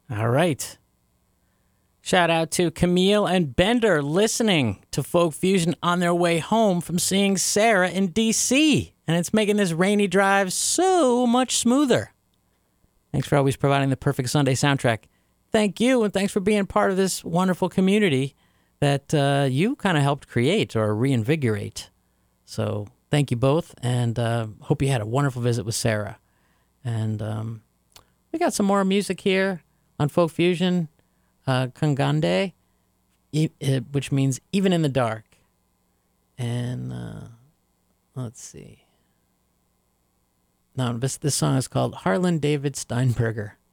All right. Shout out to Camille and Bender listening to Folk Fusion on their way home from seeing Sarah in D.C. And it's making this rainy drive so much smoother. Thanks for always providing the perfect Sunday soundtrack. Thank you, and thanks for being part of this wonderful community that you kind of helped create or reinvigorate. So thank you both, and hope you had a wonderful visit with Sarah. And we got some more music here on Folk Fusion. Kangande, which means even in the dark. And let's see. No, this song is called Harlan David Steinberger.